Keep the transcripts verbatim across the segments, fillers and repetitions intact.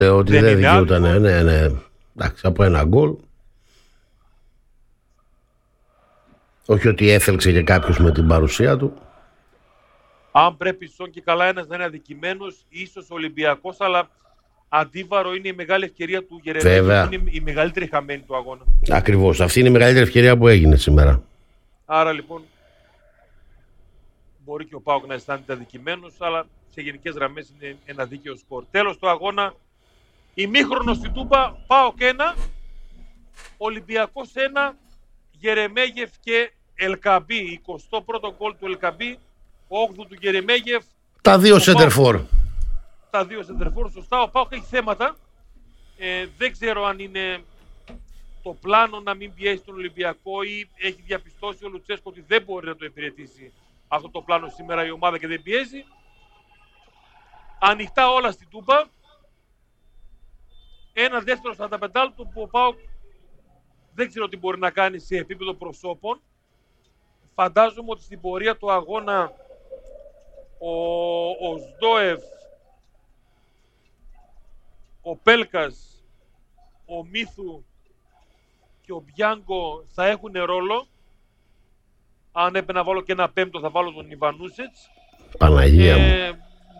Ε, ότι δεν, δεν δικαιούταν, ναι, ναι, ναι. Εντάξει, από ένα γκολ. Όχι ότι έθελξε και κάποιος με την παρουσία του. Αν πρέπει στον και καλά ένας να είναι αδικημένος, ίσως ο Ολυμπιακός, αλλά αντίβαρο είναι η μεγάλη ευκαιρία του Γερεμέγεφ. Είναι η μεγαλύτερη χαμένη του αγώνα. Ακριβώς. Αυτή είναι η μεγαλύτερη ευκαιρία που έγινε σήμερα. Άρα λοιπόν μπορεί και ο ΠΑΟΚ να αισθάνεται αδικημένος, αλλά σε γενικές γραμμές είναι ένα δίκαιο σκορ. Τέλος του αγώνα, ημίχρονο στην Τούμπα, ΠΑΟΚ ένα, Ολυμπιακός ένα, Γερεμέγεφ και Ελκαμπή. εικοστό πρώτο γκολ του Ελκαμπή, όγδοο του Γερεμέγεφ. Τα δύο σεντερφόρ. Τα δύο σεντερφόρ, σωστά. Ο ΠΑΟΚ έχει θέματα. Ε, δεν ξέρω αν είναι το πλάνο να μην πιέσει τον Ολυμπιακό ή έχει διαπιστώσει ο Λουτσέσκο ότι δεν μπορεί να το υπηρετήσει αυτό το πλάνο σήμερα η ομάδα και δεν πιέζει. Ανοιχτά όλα στην Τούμπα. Ένα δεύτερο σαράντα πέντε λεπτό που ο ΠΑΟΚ δεν ξέρω τι μπορεί να κάνει σε επίπεδο προσώπων. Φαντάζομαι ότι στην πορεία του αγώνα ο, ο Σντόεφ, ο Πέλκας, ο Μίθου και ο Μπιάνκο θα έχουν ρόλο. Αν έπρεπε να βάλω και ένα πέμπτο θα βάλω τον Ιβανούσετς. Παναγία μου. Ε,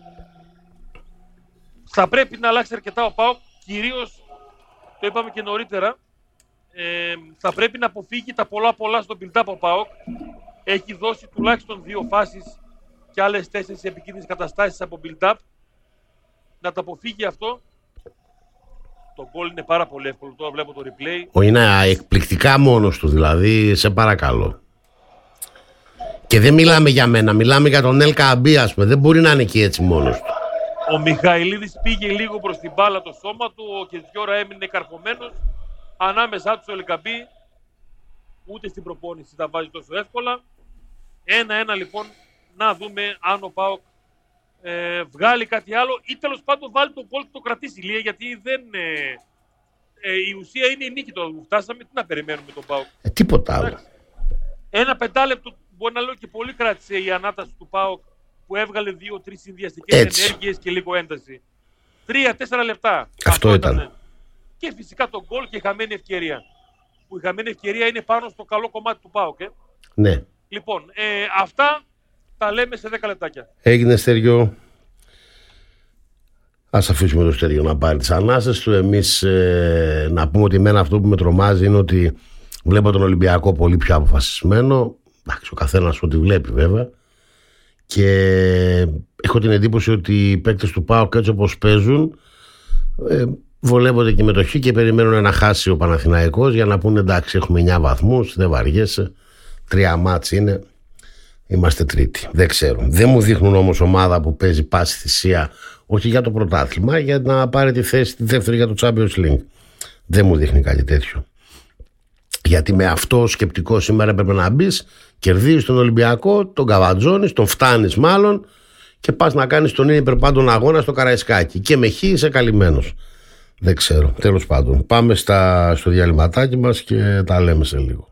θα πρέπει να αλλάξει αρκετά ο ΠΑΟΚ. Κυρίως, το είπαμε και νωρίτερα, ε, θα πρέπει να αποφύγει τα πολλά πολλά στον build-up ο ΠΑΟΚ. Έχει δώσει τουλάχιστον δύο φάσεις και άλλες τέσσερις επικίνδυνες καταστάσεις από build-up. Να το αποφύγει αυτό. Το γκολ είναι πάρα πολύ εύκολο. Τώρα βλέπω το replay. Είναι εκπληκτικά μόνος του, δηλαδή, σε παρακαλώ. Και δεν μιλάμε για μένα, μιλάμε για τον Ελκαμπή, ας πούμε. Δεν μπορεί να είναι εκεί έτσι μόνος του. Ο Μιχαηλίδης πήγε λίγο προς την μπάλα το σώμα του, ο Κεζιόρα έμεινε καρφωμένος. Ανάμεσά τους ο Ελκαμπή, ούτε στην προπόνηση τα βάζει τόσο εύκολα. Ένα-ένα λοιπόν, να δούμε αν ο ΠΑΟΚ ε, βγάλει κάτι άλλο ή τέλος πάντων βάλει το γκολ και το κρατήσει Λία, γιατί δεν, ε, ε, η ουσία είναι η νίκη τώρα που φτάσαμε. Τι να περιμένουμε τον ΠΑΟΚ. Ε, τίποτα άλλο. Ένα πεντάλεπτο, μπορεί να λέω και πολύ, κράτησε η ανάταση του ΠΑΟΚ, που έβγαλε δύο-τρεις συνδυαστικές ενέργειες και λίγο ένταση. Τρία-τέσσερα λεπτά. Αυτό, Αυτό ήταν. ήταν. Και φυσικά το γκολ και η χαμένη ευκαιρία. Που η χαμένη ευκαιρία είναι πάνω στο καλό κομμάτι του ΠΑΟΚ. Ε. Ναι. Λοιπόν, ε, αυτά τα λέμε σε δέκα λεπτάκια. Έγινε, Στέργιο. Ας αφήσουμε το Στέργιο να πάρει τις ανάσες του. Εμείς ε, να πούμε ότι εμένα αυτό που με τρομάζει είναι ότι βλέπω τον Ολυμπιακό πολύ πιο αποφασισμένο. Εντάξει, ο καθένας ό,τι βλέπει βέβαια. Και έχω την εντύπωση ότι οι παίκτες του ΠΑΟΚ έτσι όπως παίζουν ε, βολεύονται και με το χ και περιμένουν να χάσει ο Παναθηναϊκός για να πούνε εντάξει, έχουμε εννιά βαθμούς, δεν βαριέσαι, τρία μάτς είναι, είμαστε τρίτη. Δεν ξέρω. Δεν μου δείχνουν όμως ομάδα που παίζει πάση θυσία, όχι για το πρωτάθλημα, για να πάρει τη θέση τη δεύτερη για το Champions League. Δεν μου δείχνει κάτι τέτοιο. Γιατί με αυτό σκεπτικό σήμερα έπρεπε να μπει, κερδίζεις τον Ολυμπιακό, τον καβατζώνεις, τον φτάνεις μάλλον και πας να κάνεις τον υπερπάντων αγώνα στο Καραϊσκάκι. Και με χ είσαι καλυμμένος. Δεν ξέρω. Τέλος πάντων. Πάμε στα, στο διαλυματάκι μας και τα λέμε σε λίγο.